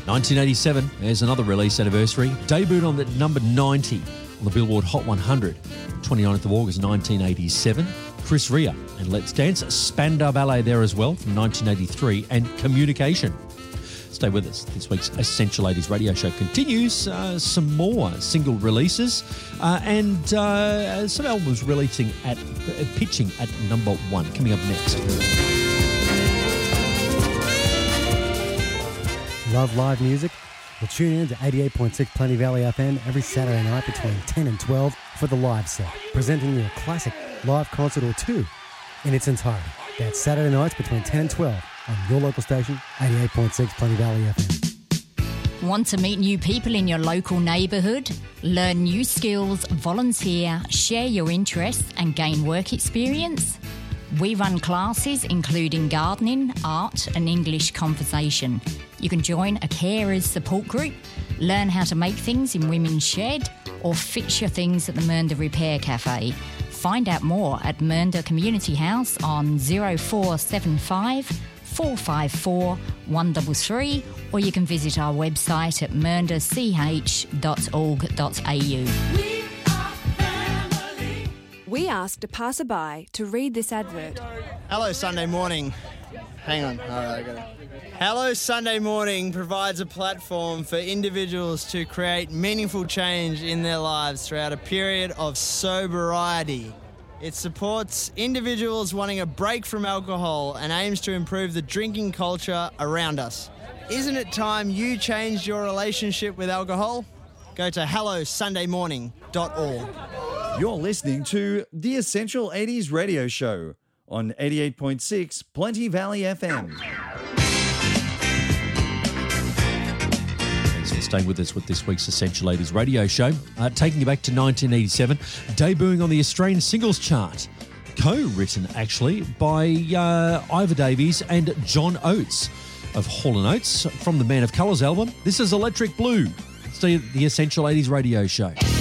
1987, there's another release anniversary. Debuted on the number 90 on the Billboard Hot 100. 29th of August 1987. Chris Rea and Let's Dance. Spandau Ballet there as well from 1983. And Communication. Stay with us. This week's Essential 80s radio show continues. Some more single releases and some albums pitching at number 1. Coming up next. Love live music? Well, tune in to 88.6 Plenty Valley FM every Saturday night between 10 and 12 for the live set, presenting you a classic live concert or two in its entirety. That's Saturday nights between 10 and 12 on your local station, 88.6 Plenty Valley FM. Want to meet new people in your local neighbourhood? Learn new skills, volunteer, share your interests and gain work experience? We run classes including gardening, art and English conversation. You can join a carers support group, learn how to make things in Women's Shed or fix your things at the Mernda Repair Cafe. Find out more at Mernda Community House on 0475 454 133 or you can visit our website at merndach.org.au. We asked a passerby to read this advert. Hello Sunday Morning. Hang on. All right, I got it. Hello Sunday Morning provides a platform for individuals to create meaningful change in their lives throughout a period of sobriety. It supports individuals wanting a break from alcohol and aims to improve the drinking culture around us. Isn't it time you changed your relationship with alcohol? Go to hellosundaymorning.org. You're listening to The Essential 80s Radio Show on 88.6 Plenty Valley FM. Thanks for staying with us with this week's Essential 80s Radio Show. Taking you back to 1987, debuting on the Australian Singles Chart. Co-written, actually, by Ivor Davies and John Oates of Hall & Oates from the Man of Colours album. This is Electric Blue. It's the Essential 80s Radio Show.